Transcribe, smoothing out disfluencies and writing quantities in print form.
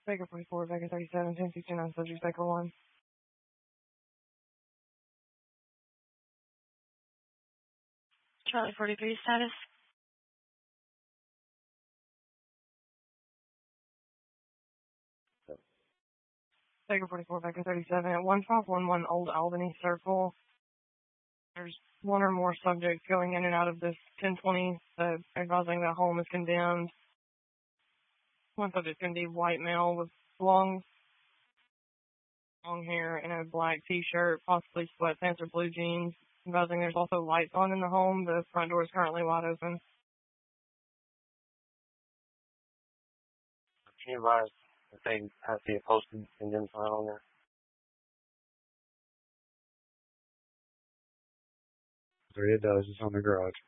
Baker 44, Baker 37, 1069, subject Baker 1. Charlie 43 status. Baker 44, Baker 37, at 1511 Old Albany Circle. There's one or more subjects going in and out of this 1020, advising that home is condemned. One subject can be white male with long hair and a black t-shirt, possibly sweatpants or blue jeans. Advising there's also lights on in the home. The front door is currently wide open. Can you advise if they have to see a posted condemned sign on there? It does. It's on the garage.